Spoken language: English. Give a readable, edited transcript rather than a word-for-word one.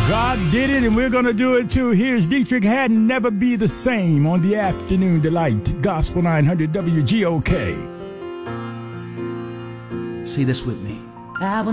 God did it, and we're gonna do it too. Here's Dietrich Haddon, Never Be the Same, on the Afternoon Delight, Gospel 900 WGOK. Say this with me.